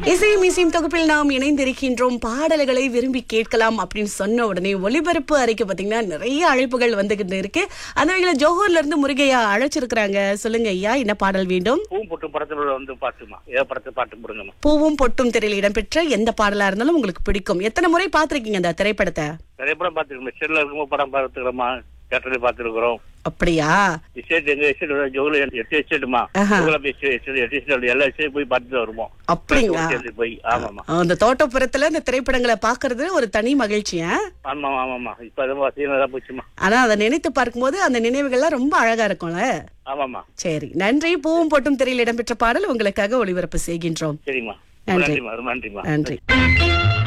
இசையும் இசையும் தொகுப்பில் நாம் இணைந்திருக்கின்றோம். பாடல்களை விரும்பி கேட்கலாம் அப்படின்னு சொன்ன உடனே ஒலிபரப்பு அறைக்கு பாத்தீங்கன்னா நிறைய அழைப்புகள் வந்துகிட்டு இருக்கு. அந்த வகையில ஜோஹர்ல இருந்து முருகையா அழைச்சிருக்கிறாங்க. சொல்லுங்க ஐயா, என்ன பாடல் வேண்டும்? பூவும் பொட்டும் படத்துல வந்து பாட்டுமா, ஏதோ படத்தை பாட்டு போடுங்கம்மா. பூவும் பொட்டும் திரையில் இடம்பெற்ற எந்த பாடலா இருந்தாலும் உங்களுக்கு பிடிக்கும். எத்தனை முறை பாத்திருக்கீங்க அந்த திரைப்படத்தை? நிறைய படம் பாத்துருக்கோம். செல்ல இருக்கும்போது படம் பார்த்துக்கிறோமா, தேட்டர்ல பாத்துருக்கிறோம். அப்படியா? எஸ்டேட் எங்க எஸ்டேட் ஜோகுல 8 எஸ்டேட்டுமா, எல்லா எஸ்டேட் போய் பார்த்துட்டு வருவோம். அப்படிங்களா? போய் ஆமாமா, அந்த தோட்டப்புறத்துல இந்த திரைப்படங்களை பாக்குறது ஒரு தனி மகிழ்ச்சி. ஆமா ஆமாமா. இப்ப அதான் போச்சுமா. ஆனா அதை நினைத்து பார்க்கும்போது அந்த நினைவுகள்லாம் ரொம்ப அழகா இருக்கும்ல. ஆமாமா. சரி, நன்றி. பூவும் பொட்டும் திரையில் இடம்பெற்ற பாடல் உங்களுக்காக ஒளிபரப்பு செய்கின்றோம். சரிம்மா, நன்றி. நன்றிமா, நன்றிமா. நன்றி.